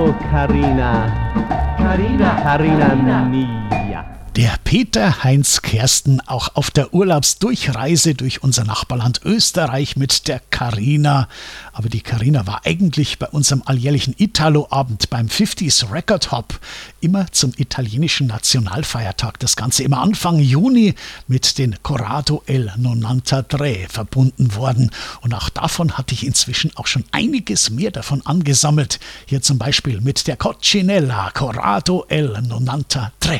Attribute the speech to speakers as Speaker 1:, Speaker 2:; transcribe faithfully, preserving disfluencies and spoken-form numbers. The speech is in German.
Speaker 1: Oh, Carina. Carina, Carina mia.
Speaker 2: Der Peter Heinz Kersten auch auf der Urlaubsdurchreise durch unser Nachbarland Österreich mit der Carina. Aber die Carina war eigentlich bei unserem alljährlichen Italo-Abend beim fünfziger Record Hop immer zum italienischen Nationalfeiertag. Das Ganze immer Anfang Juni mit den Corrado el neunundneunzig verbunden worden. Und auch davon hatte ich inzwischen auch schon einiges mehr davon angesammelt. Hier zum Beispiel mit der Coccinella Corrado el neunundneunzig.